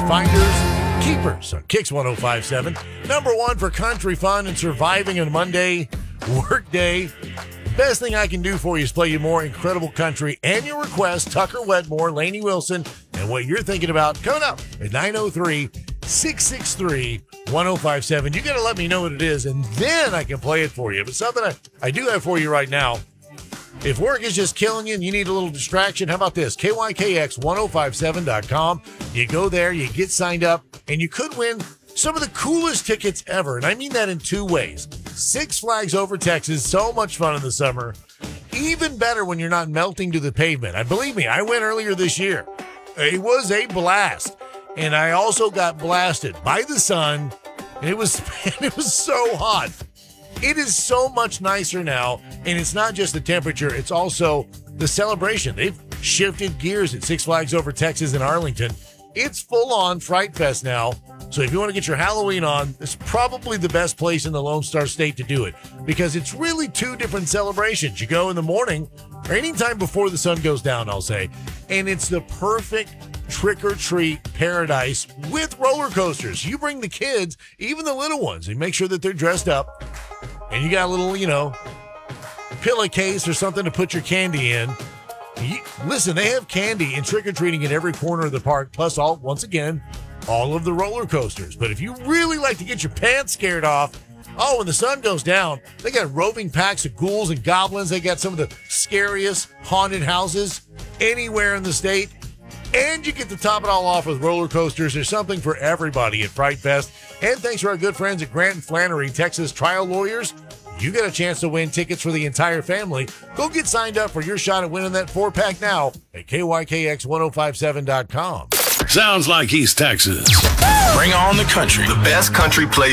Finders, Keepers on Kicks 105.7. Number one for country fun and surviving a Monday work day. Best thing I can do for you is play you more incredible country and your request. Tucker Wetmore, Lainey Wilson, and what you're thinking about coming up at 903-663-1057. You got to let me know what it is, and then I can play it for you. But something I do have for you right now. If work is just killing you and you need a little distraction, how about this? KYKX1057.com. You go there, you get signed up, and you could win some of the coolest tickets ever. And I mean that in two ways. Six Flags Over Texas, so much fun in the summer. Even better when you're not melting to the pavement. Believe me, I went earlier this year. It was a blast. And I also got blasted by the sun. And it was so hot. It is so much nicer now, and it's not just the temperature, it's also the celebration. They've shifted gears at Six Flags Over Texas in Arlington. It's full-on Fright Fest now, so if you want to get your Halloween on, it's probably the best place in the Lone Star State to do it, because it's really two different celebrations. You go in the morning, or anytime before the sun goes down, I'll say, and it's the perfect trick-or-treat paradise with roller coasters. You bring the kids, even the little ones, and make sure that they're dressed up. And you got a little, pillowcase or something to put your candy in. Listen, they have candy and trick-or-treating in every corner of the park, plus once again, all of the roller coasters. But if you really like to get your pants scared off, when the sun goes down, they got roving packs of ghouls and goblins. They got some of the scariest haunted houses anywhere in the state. And you get to top it all off with roller coasters. There's something for everybody at Fright Fest. And thanks to our good friends at Grant & Flannery, Texas Trial Lawyers, you get a chance to win tickets for the entire family. Go get signed up for your shot at winning that 4-pack now at KYKX1057.com. Sounds like East Texas. Bring on the country. The best country play